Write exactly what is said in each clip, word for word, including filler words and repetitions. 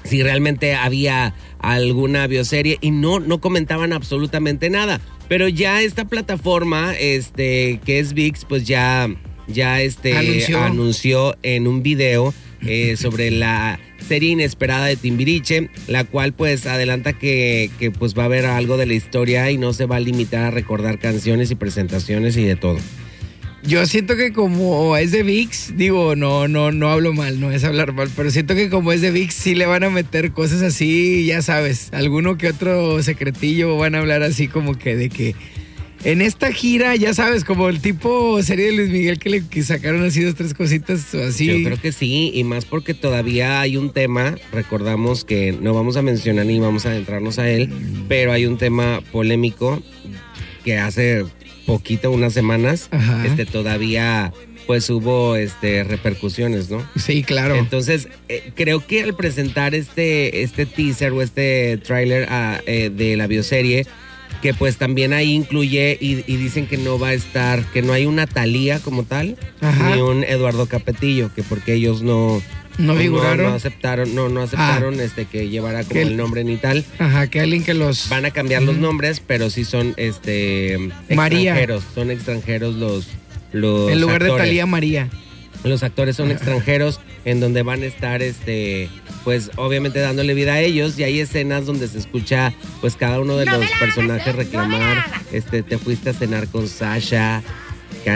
si realmente había alguna bioserie y no, no comentaban absolutamente nada. Pero ya esta plataforma, este, que es ViX, pues ya, ya este, anunció. anunció en un video eh, sobre la serie inesperada de Timbiriche, la cual pues adelanta que, que pues va a haber algo de la historia y no se va a limitar a recordar canciones y presentaciones y de todo. Yo siento que como es de ViX, digo, no, no, no hablo mal, no es hablar mal, pero siento que como es de ViX sí le van a meter cosas así, ya sabes, alguno que otro secretillo van a hablar así como que de que en esta gira, ya sabes, como el tipo serie de Luis Miguel que le que sacaron así dos, tres cositas así. Yo creo que sí, y más porque todavía hay un tema, recordamos que no vamos a mencionar ni vamos a adentrarnos a él, pero hay un tema polémico que hace poquito, unas semanas, Ajá. este todavía pues hubo este repercusiones, ¿no? Sí, claro. Entonces, eh, creo que al presentar este, este teaser o este tráiler uh, eh, de la bioserie, que pues también ahí incluye y, y dicen que no va a estar, que no hay una Thalía como tal, Ajá. ni un Eduardo Capetillo, que porque ellos no... No figuraron. No, no aceptaron, no, no aceptaron ah, este que llevara como el, el nombre ni tal. Ajá, que alguien que los... Van a cambiar uh-huh. los nombres, pero sí son este María. extranjeros, son extranjeros los, los en lugar actores. de Thalía, María. Los actores son extranjeros en donde van a estar este pues obviamente dándole vida a ellos y hay escenas donde se escucha pues cada uno de no los personajes reclamar, este te fuiste a cenar con Sasha. Sí,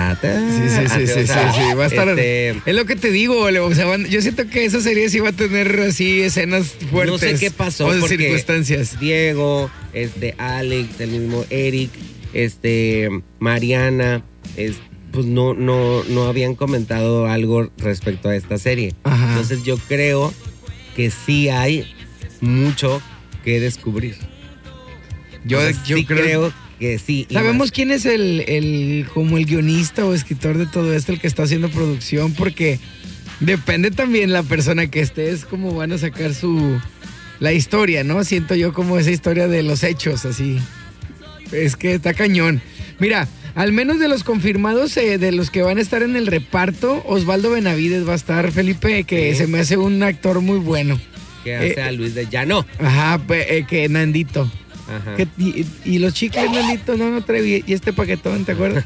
sí, sí, sí, sí, sí, va a estar, este, es lo que te digo, o sea, van, yo siento que esa serie sí va a tener así escenas fuertes. No sé qué pasó, o porque circunstancias. Diego, este, Alex, el mismo Eric, este, Mariana, es, pues no, no, no habían comentado algo respecto a esta serie. Ajá. Entonces yo creo que sí hay mucho que descubrir. Yo, Entonces, yo sí creo... creo que sí. ¿Sabemos quién es el, el, como el guionista o escritor de todo esto, el que está haciendo producción? Porque depende también la persona que esté, es como van a sacar su, la historia, ¿no? Siento yo como esa historia de los hechos, así. Es que está cañón. Mira, al menos de los confirmados, eh, de los que van a estar en el reparto, Osvaldo Benavides va a estar, Felipe, que sí. se me hace un actor muy bueno. Que hace eh, a Luis de Llano. Ajá, eh, que Nandito. Ajá. Que, y, y los chicles, Nandito, no, no trae, y este paquetón, ¿te acuerdas?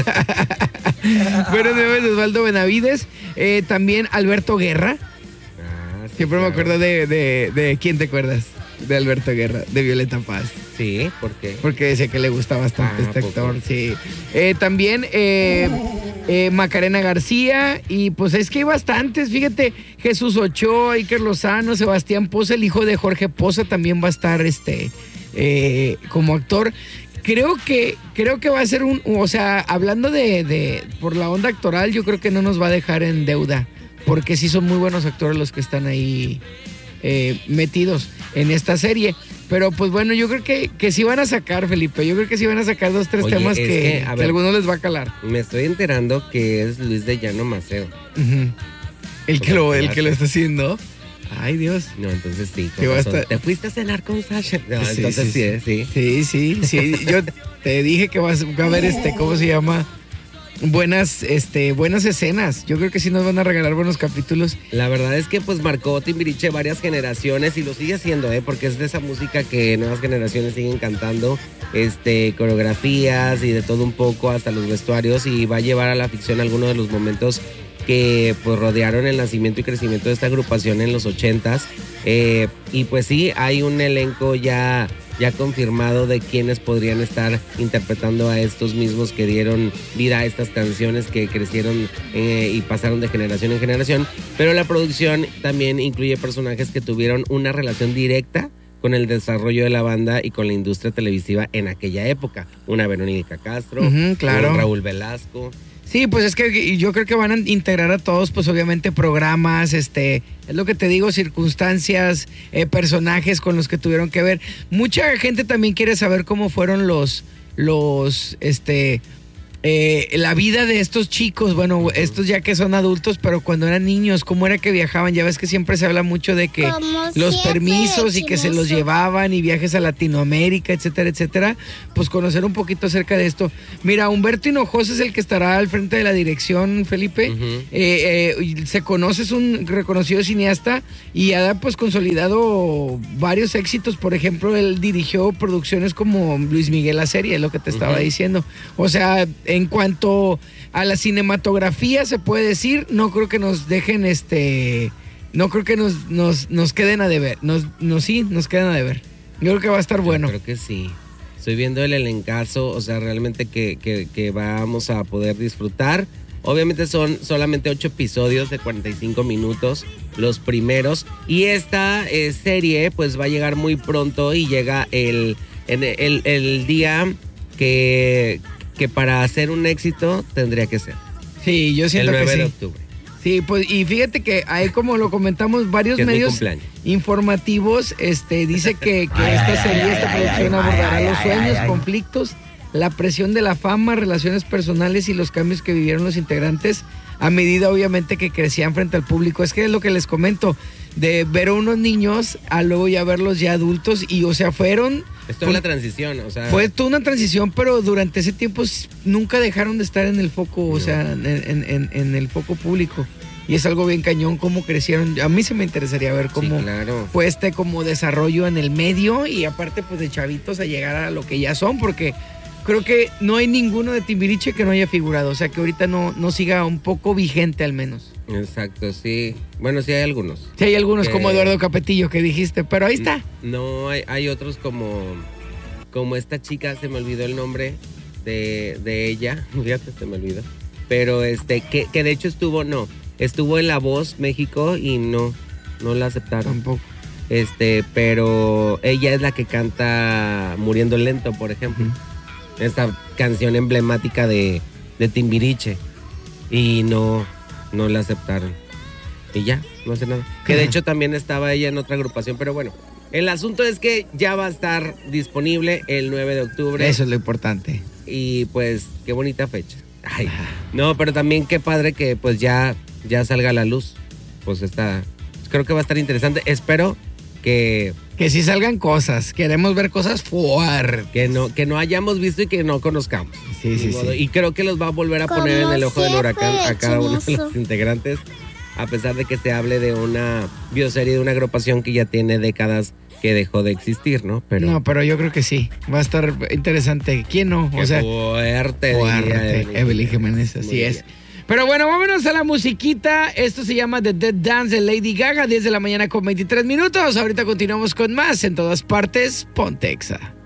Bueno, de Osvaldo Benavides, eh, también Alberto Guerra. Ah, sí, Siempre claro. me acuerdo de, de, de, ¿quién te acuerdas? De Alberto Guerra, de Violeta Paz. Sí, ¿por qué? Porque decía que le gusta bastante ah, este actor, poco. sí. Eh, también eh, eh, Macarena García, y pues es que hay bastantes, fíjate, Jesús Ochoa, Iker Lozano, Sebastián Poza, el hijo de Jorge Poza también va a estar este... Eh, como actor. Creo que creo que va a ser un, o sea, hablando de, de por la onda actoral, yo creo que no nos va a dejar en deuda, porque sí son muy buenos actores los que están ahí eh, metidos en esta serie. Pero pues bueno, yo creo que, que sí van a sacar, Felipe, yo creo que sí van a sacar dos, tres Oye, temas que, que, a ver, que a algunos les va a calar. Me estoy enterando que es Luis de Llano Maceo. Uh-huh. El, que lo, el que lo está haciendo. Ay, Dios. No, entonces sí. Estar... ¿Te fuiste a cenar con Sasha? No, sí, entonces sí sí, sí. Sí, sí, sí. Yo te dije que vas a ver este, ¿cómo se llama? Buenas, este, buenas escenas. Yo creo que sí nos van a regalar buenos capítulos. La verdad es que pues marcó Timbiriche varias generaciones y lo sigue haciendo, ¿eh? Porque es de esa música que nuevas generaciones siguen cantando, este, coreografías y de todo un poco, hasta los vestuarios, y va a llevar a la ficción algunos de los momentos que pues rodearon el nacimiento y crecimiento de esta agrupación en los ochentas, eh, y pues sí, hay un elenco ya, ya confirmado de quienes podrían estar interpretando a estos mismos que dieron vida a estas canciones que crecieron eh, y pasaron de generación en generación, pero la producción también incluye personajes que tuvieron una relación directa con el desarrollo de la banda y con la industria televisiva en aquella época. Una Verónica Castro, uh-huh, claro. un Raúl Velasco. Sí, pues es que yo creo que van a integrar a todos, pues obviamente programas, este, es lo que te digo, circunstancias, eh, personajes con los que tuvieron que ver. Mucha gente también quiere saber cómo fueron los, los, este, eh, la vida de estos chicos, bueno, estos ya que son adultos, pero cuando eran niños, cómo era que viajaban. Ya ves que siempre se habla mucho de que los permisos y que se los llevaban y viajes a Latinoamérica, etcétera, etcétera. Pues conocer un poquito acerca de esto. Mira, Humberto Hinojosa es el que estará al frente de la dirección, Felipe. Uh-huh. eh, eh, se conoce, es un reconocido cineasta y ha pues consolidado varios éxitos. Por ejemplo, él dirigió producciones como Luis Miguel la serie, es lo que te estaba uh-huh. diciendo. O sea, en cuanto a la cinematografía se puede decir, no creo que nos dejen este, no creo que nos, nos, nos queden a deber, nos, nos sí, nos queden a deber. Yo creo que va a estar bueno. Yo creo que sí. Estoy viendo el elencazo, o sea, realmente que, que, que vamos a poder disfrutar. Obviamente son solamente ocho episodios de cuarenta y cinco minutos, los primeros. Y esta eh, serie pues va a llegar muy pronto y llega el, el, el, el día que... que para hacer un éxito tendría que ser. Sí, yo siento que sí. El nueve de octubre. Sí, pues y fíjate que ahí como lo comentamos, varios medios informativos, este, dice que, que ay, esta serie, ay, esta ay, producción ay, abordará ay, los ay, sueños, ay, conflictos, la presión de la fama, relaciones personales y los cambios que vivieron los integrantes a medida obviamente que crecían frente al público. Es que es lo que les comento, de ver a unos niños a luego ya verlos ya adultos y o sea, fueron... Esto es la transición, o sea... Fue toda una transición, pero durante ese tiempo nunca dejaron de estar en el foco, o no. sea, en, en, en el foco público. Y es algo bien cañón cómo crecieron. A mí se me interesaría ver cómo sí, claro. fue este como desarrollo en el medio y aparte pues de chavitos a llegar a lo que ya son, porque creo que no hay ninguno de Timbiriche que no haya figurado, o sea, que ahorita no, no siga un poco vigente al menos. Exacto, sí. Bueno, sí hay algunos. Sí hay algunos que... como Eduardo Capetillo que dijiste, pero ahí está. No, hay, hay otros como, como esta chica, se me olvidó el nombre de, de ella, fíjate, se me olvidó. Pero este, que, que de hecho estuvo, no, estuvo en La Voz México y no, no la aceptaron. Tampoco. Este, pero ella es la que canta Muriendo Lento, por ejemplo. Uh-huh. Esta canción emblemática de, de Timbiriche. Y no... no la aceptaron. Y ya, no hace nada. Que de hecho también estaba ella en otra agrupación, pero bueno. El asunto es que ya va a estar disponible el nueve de octubre. Eso es lo importante. Y pues, qué bonita fecha. Ay, no, pero también qué padre que pues ya, ya salga a la luz. Pues está, creo que va a estar interesante. Espero que... Que sí salgan cosas. Queremos ver cosas fuertes. Que no, que no hayamos visto y que no conozcamos. Sí, sí, sí. Y creo que los va a volver a poner en el ojo del huracán a cada uno de los integrantes, a pesar de que se hable de una bioserie de una agrupación que ya tiene décadas que dejó de existir, ¿no? Pero no, pero yo creo que sí. Va a estar interesante. ¿Quién no? Qué o sea, fuerte. Fuerte. Evelyn Jiménez, así es. Pero bueno, vámonos a la musiquita. Esto se llama The Dead Dance de Lady Gaga, diez de la mañana con veintitrés minutos. Ahorita continuamos con más en todas partes. Ponte Exa.